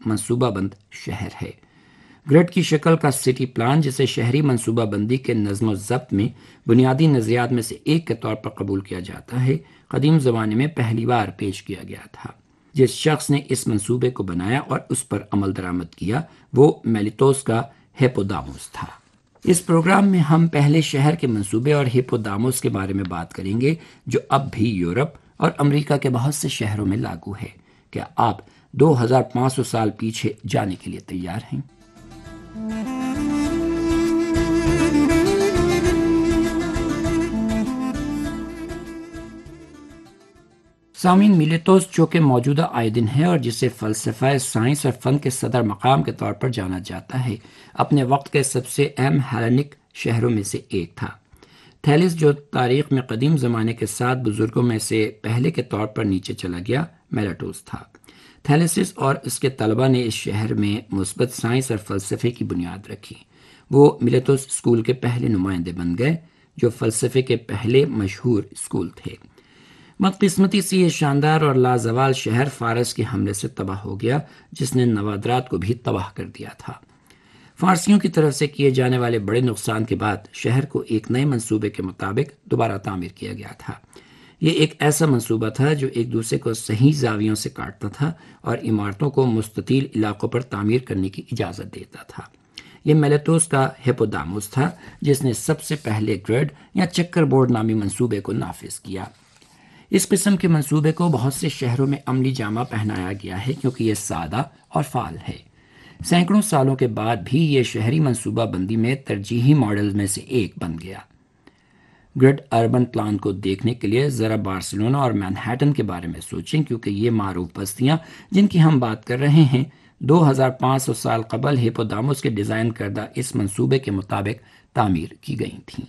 منصوبہ بند شہر ہے۔ گرڈ کی شکل کا سٹی پلان، جسے شہری منصوبہ بندی کے نظم و ضبط میں بنیادی نظریات میں سے ایک کے طور پر قبول کیا جاتا ہے، قدیم زمانے میں پہلی بار پیش کیا گیا تھا۔ جس شخص نے اس منصوبے کو بنایا اور اس پر عمل درآمد کیا وہ میلیتوس کا ہپوداموس تھا۔ اس پروگرام میں ہم پہلے شہر کے منصوبے اور ہپوداموس کے بارے میں بات کریں گے، جو اب بھی یورپ اور امریکہ کے بہت سے شہروں میں لاگو ہے۔ کیا آپ 2500 سال پیچھے جانے کے لیے تیار ہیں؟ سامعین، میلیتوس جو کہ موجودہ آئیدن ہے اور جسے فلسفہ، سائنس اور فن کے صدر مقام کے طور پر جانا جاتا ہے، اپنے وقت کے سب سے اہم ہیلینک شہروں میں سے ایک تھا۔ تھیلس، جو تاریخ میں قدیم زمانے کے 7 بزرگوں میں سے پہلے کے طور پر نیچے چلا گیا، میلیٹوس تھا۔ تھیلسس اور اس کے طلبہ نے اس شہر میں مثبت سائنس اور فلسفے کی بنیاد رکھی۔ وہ میلیتوس اسکول کے پہلے نمائندے بن گئے، جو فلسفے کے پہلے مشہور اسکول تھے۔ بدقسمتی سے یہ شاندار اور لازوال شہر فارس کے حملے سے تباہ ہو گیا، جس نے نوادرات کو بھی تباہ کر دیا تھا۔ فارسیوں کی طرف سے کیے جانے والے بڑے نقصان کے بعد شہر کو ایک نئے منصوبے کے مطابق دوبارہ تعمیر کیا گیا تھا۔ یہ ایک ایسا منصوبہ تھا جو ایک دوسرے کو صحیح زاویوں سے کاٹتا تھا اور عمارتوں کو مستطیل علاقوں پر تعمیر کرنے کی اجازت دیتا تھا۔ یہ میلیتوس کا ہپوداموس تھا، جس نے سب سے پہلے گرڈ یا چکر بورڈ نامی منصوبے کو نافذ کیا۔ اس قسم کے منصوبے کو بہت سے شہروں میں عملی جامہ پہنایا گیا ہے، کیونکہ یہ سادہ اور فعال ہے۔ سینکڑوں سالوں کے بعد بھی یہ شہری منصوبہ بندی میں ترجیحی ماڈل میں سے ایک بن گیا۔ گرڈ اربن پلان کو دیکھنے کے لیے ذرا بارسلونا اور مینہٹن کے بارے میں سوچیں، کیونکہ یہ معروف بستیاں جن کی ہم بات کر رہے ہیں 2500 سال قبل ہپوداموس کے ڈیزائن کردہ اس منصوبے کے مطابق تعمیر کی گئی تھیں۔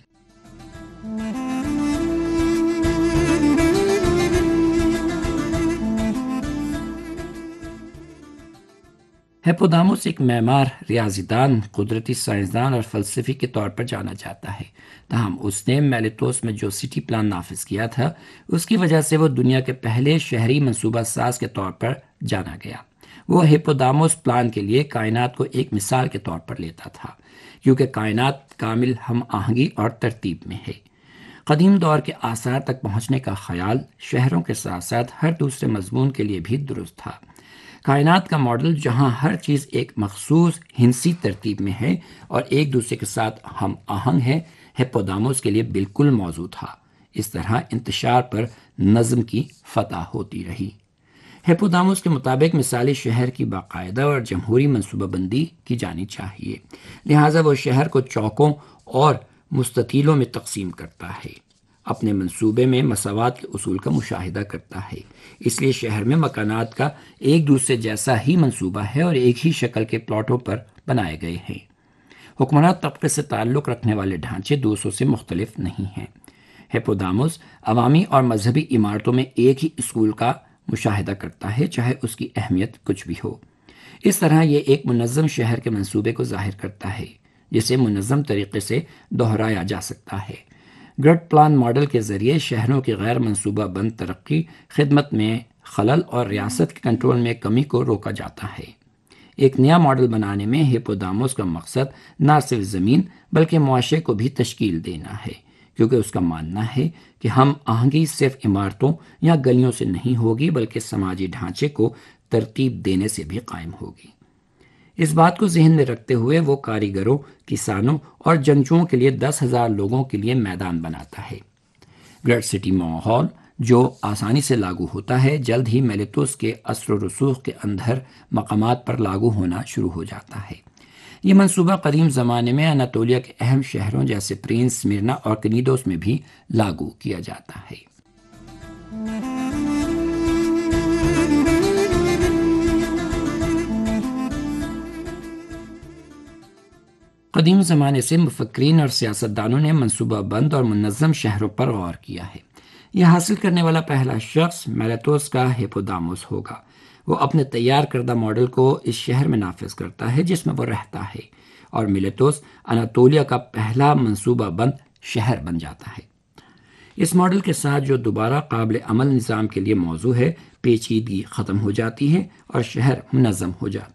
ہپوداموس ایک معمار، ریاضی دان، قدرتی سائنسدان اور فلسفی کے طور پر جانا جاتا ہے۔ تاہم اس نے میلیتوس میں جو سٹی پلان نافذ کیا تھا، اس کی وجہ سے وہ دنیا کے پہلے شہری منصوبہ ساز کے طور پر جانا گیا۔ وہ ہپوداموس پلان کے لیے کائنات کو ایک مثال کے طور پر لیتا تھا، کیونکہ کائنات کامل ہم آہنگی اور ترتیب میں ہے۔ قدیم دور کے آثار تک پہنچنے کا خیال شہروں کے ساتھ ساتھ ہر دوسرے مضمون کے لیے بھی درست تھا۔ کائنات کا ماڈل، جہاں ہر چیز ایک مخصوص ہندسی ترتیب میں ہے اور ایک دوسرے کے ساتھ ہم آہنگ ہے، ہپوداموس کے لیے بالکل موزوں تھا۔ اس طرح انتشار پر نظم کی فتح ہوتی رہی۔ ہپوداموس کے مطابق مثالی شہر کی باقاعدہ اور جمہوری منصوبہ بندی کی جانی چاہیے، لہٰذا وہ شہر کو چوکوں اور مستطیلوں میں تقسیم کرتا ہے، اپنے منصوبے میں مساوات کے اصول کا مشاہدہ کرتا ہے۔ اس لیے شہر میں مکانات کا ایک دوسرے جیسا ہی منصوبہ ہے اور ایک ہی شکل کے پلاٹوں پر بنائے گئے ہیں۔ حکمران طبقے سے تعلق رکھنے والے ڈھانچے دوسروں سے مختلف نہیں ہیں۔ ہپوداموس عوامی اور مذہبی عمارتوں میں ایک ہی اصول کا مشاہدہ کرتا ہے، چاہے اس کی اہمیت کچھ بھی ہو۔ اس طرح یہ ایک منظم شہر کے منصوبے کو ظاہر کرتا ہے، جسے منظم طریقے سے دہرایا جا سکتا ہے۔ گرڈ پلان ماڈل کے ذریعے شہروں کی غیر منصوبہ بند ترقی، خدمت میں خلل اور ریاست کے کنٹرول میں کمی کو روکا جاتا ہے۔ ایک نیا ماڈل بنانے میں ہپوداموس کا مقصد نہ صرف زمین بلکہ معاشرے کو بھی تشکیل دینا ہے، کیونکہ اس کا ماننا ہے کہ ہم آہنگی صرف عمارتوں یا گلیوں سے نہیں ہوگی بلکہ سماجی ڈھانچے کو ترتیب دینے سے بھی قائم ہوگی۔ اس بات کو ذہن میں رکھتے ہوئے وہ کاریگروں، کسانوں اور جنگجوؤں کے لیے 10,000 لوگوں کے لیے میدان بناتا ہے۔ گرڈ سٹی ماحول جو آسانی سے لاگو ہوتا ہے، جلد ہی میلیتوس کے اثر و رسوخ کے اندر مقامات پر لاگو ہونا شروع ہو جاتا ہے۔ یہ منصوبہ قدیم زمانے میں اناطولیہ کے اہم شہروں جیسے پرینس، سمیرنا اور کنیدوس میں بھی لاگو کیا جاتا ہے۔ قدیم زمانے سے مفکرین اور سیاستدانوں نے منصوبہ بند اور منظم شہروں پر غور کیا ہے۔ یہ حاصل کرنے والا پہلا شخص میلیتوس کا ہپوداموس ہوگا۔ وہ اپنے تیار کردہ ماڈل کو اس شہر میں نافذ کرتا ہے جس میں وہ رہتا ہے، اور میلیتوس اناطولیہ کا پہلا منصوبہ بند شہر بن جاتا ہے۔ اس ماڈل کے ساتھ جو دوبارہ قابل عمل نظام کے لیے موزوں ہے، پیچیدگی ختم ہو جاتی ہے اور شہر منظم ہو جاتا ہے۔